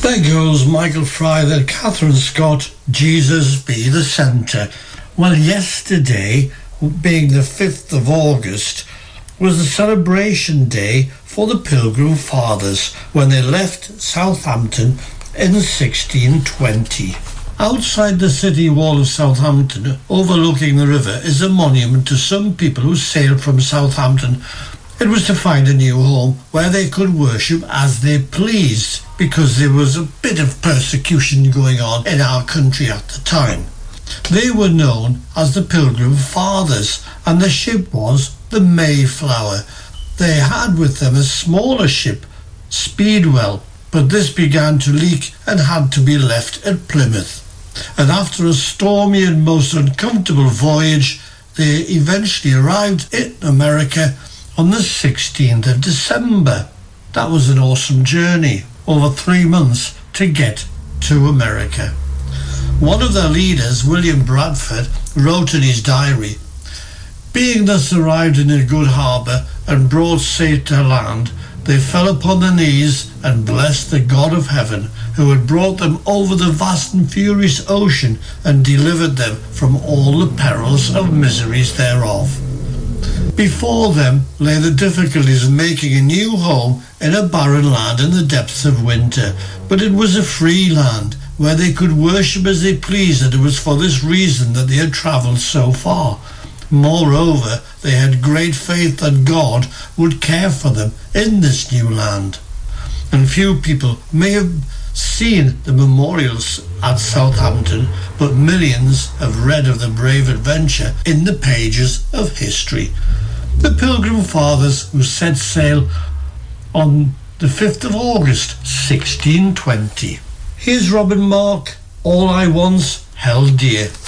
There goes Michael Fry, then Catherine Scott, Jesus Be the Centre. Well, yesterday, being the 5th of August, was the celebration day for the Pilgrim Fathers when they left Southampton in 1620. Outside the city wall of Southampton, overlooking the river, is a monument to some people who sailed from Southampton. It was to find a new home where they could worship as they pleased, because there was a bit of persecution going on in our country at the time. They were known as the Pilgrim Fathers, and the ship was the Mayflower. They had with them a smaller ship, Speedwell, but this began to leak and had to be left at Plymouth. And after a stormy and most uncomfortable voyage, they eventually arrived in America on the 16th of December. That was an awesome journey, over 3 months to get to America. One of their leaders, William Bradford, wrote in his diary, "Being thus arrived in a good harbour and brought safe to land, they fell upon their knees and blessed the God of heaven, who had brought them over the vast and furious ocean and delivered them from all the perils of miseries thereof." Before them lay the difficulties of making a new home in a barren land in the depths of winter, but it was a free land where they could worship as they pleased, and it was for this reason that they had travelled so far. Moreover, they had great faith that God would care for them in this new land. And few people may have seen the memorials at Southampton, but millions have read of the brave adventure in the pages of history. The Pilgrim Fathers, who set sail on the 5th of August 1620. Here's Robin Mark, All I Once Held Dear.